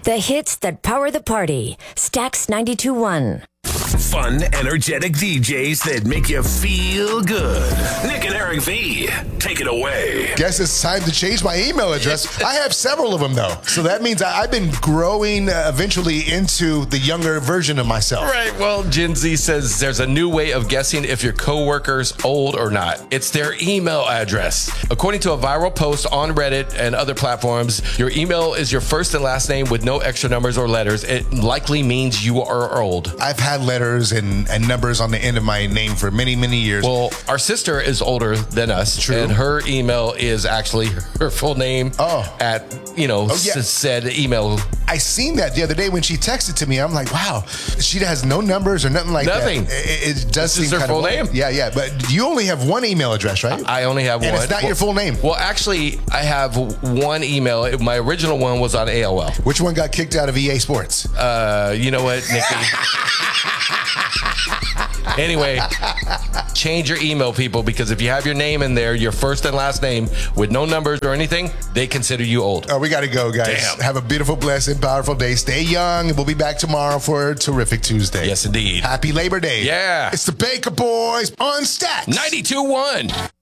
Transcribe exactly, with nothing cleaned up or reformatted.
The hits that power the party. Stax ninety-two point one. Fun, energetic D Js that make you feel good. Nick and Eric V, take it away. Guess it's time to change my email address. I have several of them, though. So that means I, I've been growing uh, eventually into the younger version of myself. Right. Well, Gen Z says there's a new way of guessing if your coworker's old or not. It's their email address. According to a viral post on Reddit and other platforms, your email is your first and last name with no extra numbers or letters. It likely means you are old. I've had letters and, and numbers on the end of my name for many, many years. Well, our sister is older than us. True. And her email is actually her full name oh. at, you know, oh, yeah. s- said email. I seen that the other day when she texted to me. I'm like, wow, she has no numbers or nothing like Nothing. that. It, it does This seem is her kind full of name. Yeah, yeah. But you only have one email address, right? I only have and one. it's not well, your full name. Well, actually, I have one email. My original one was on A O L. Which one got kicked out of E A Sports? Uh, you know what, Nikki? Anyway, change your email, people, because if you have your name in there, your first and last name with no numbers or anything, they consider you old. Oh, we got to go, guys. Damn. Have a beautiful, blessed, powerful day. Stay young. We'll be back tomorrow for a terrific Tuesday. Yes, indeed. Happy Labor Day. Yeah. It's the Baker Boys on Stax ninety-two point one.